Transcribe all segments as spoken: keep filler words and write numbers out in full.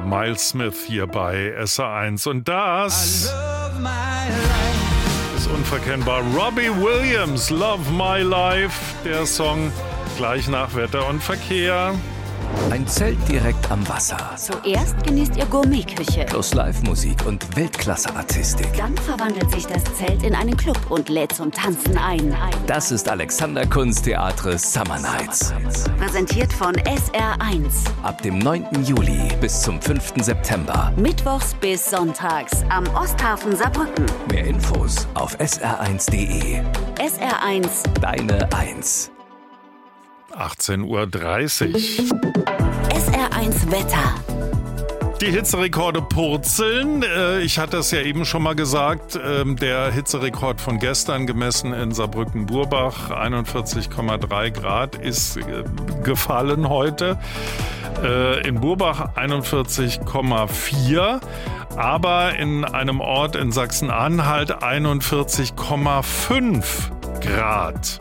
Miles Smith hier bei S R eins. Und das ist unverkennbar. Robbie Williams, Love My Life, der Song gleich nach Wetter und Verkehr. Ein Zelt direkt am Wasser. Zuerst genießt ihr Gourmetküche. Plus Live-Musik und Weltklasse-Artistik. Dann verwandelt sich das Zelt in einen Club und lädt zum Tanzen ein. Das ist Alexander Kunsttheatres Summer Nights. Präsentiert von S R eins. Ab dem neunten Juli bis zum fünften September. Mittwochs bis sonntags am Osthafen Saarbrücken. Mehr Infos auf s r eins punkt d e. S R eins. Deine Eins. achtzehn Uhr dreißig. S R eins Wetter. Die Hitzerekorde purzeln. Ich hatte es ja eben schon mal gesagt, der Hitzerekord von gestern gemessen in Saarbrücken-Burbach, einundvierzig Komma drei Grad, ist gefallen heute. In Burbach einundvierzig Komma vier, aber in einem Ort in Sachsen-Anhalt einundvierzig Komma fünf Grad.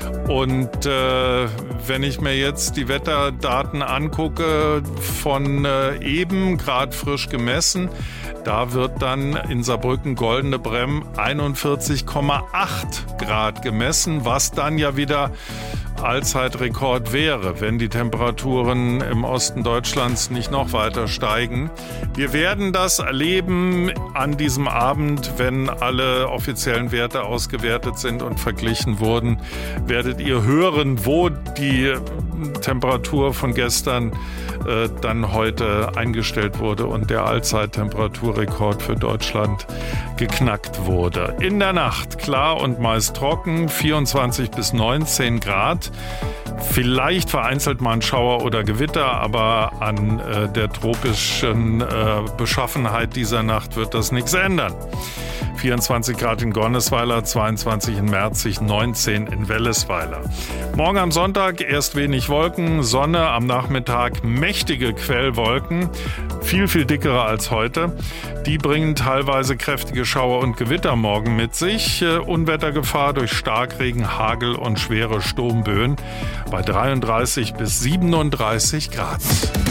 Und äh, wenn ich mir jetzt die Wetterdaten angucke von äh, eben, gerade frisch gemessen, da wird dann in Saarbrücken Goldene Bremm einundvierzig Komma acht Grad gemessen, was dann ja wieder Allzeitrekord wäre, wenn die Temperaturen im Osten Deutschlands nicht noch weiter steigen. Wir werden das erleben an diesem Abend, wenn alle offiziellen Werte ausgewertet sind und verglichen wurden, werdet ihr hören, wo die Temperatur von gestern äh, dann heute eingestellt wurde und der Allzeittemperaturrekord für Deutschland geknackt wurde. In der Nacht klar und meist trocken, vierundzwanzig bis neunzehn Grad. Vielleicht vereinzelt mal ein Schauer oder Gewitter, aber an äh, der tropischen äh, Beschaffenheit dieser Nacht wird das nichts ändern. vierundzwanzig Grad in Gornesweiler, zweiundzwanzig in Merzig, neunzehn in Wellesweiler. Morgen am Sonntag erst wenig Wolken, Sonne, am Nachmittag mächtige Quellwolken, viel, viel dickere als heute. Die bringen teilweise kräftige Schauer und Gewitter morgen mit sich. Unwettergefahr durch Starkregen, Hagel und schwere Sturmböen bei dreiunddreißig bis siebenunddreißig Grad.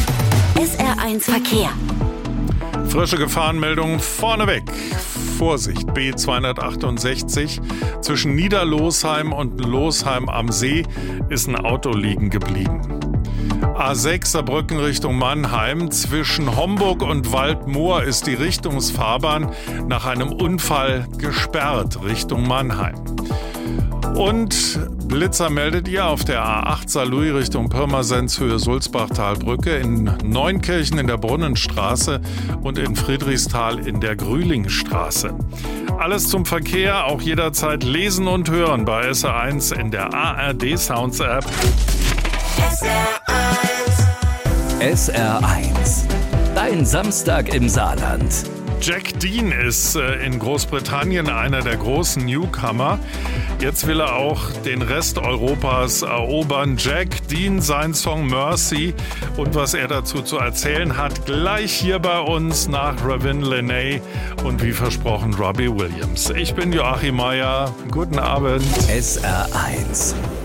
S R eins Verkehr. Frische Gefahrenmeldung vorneweg. Vorsicht, B zweihundertachtundsechzig. Zwischen Niederlosheim und Losheim am See ist ein Auto liegen geblieben. A sechs Saarbrücken Richtung Mannheim. Zwischen Homburg und Waldmoor ist die Richtungsfahrbahn nach einem Unfall gesperrt Richtung Mannheim. Und Blitzer meldet ihr auf der A acht Saarlouis Richtung Pirmasens Höhe Sulzbach-Talbrücke, in Neunkirchen in der Brunnenstraße und in Friedrichsthal in der Grühlingstraße. Alles zum Verkehr, auch jederzeit lesen und hören bei S R eins in der A R D Sounds App. S R eins. S R eins. Dein Samstag im Saarland. Jack Dean ist äh, in Großbritannien einer der großen Newcomer. Jetzt will er auch den Rest Europas erobern. Jack Dean, sein Song Mercy und was er dazu zu erzählen hat, gleich hier bei uns nach Ravin Lenay und wie versprochen Robbie Williams. Ich bin Joachim Meier. Guten Abend. S R eins.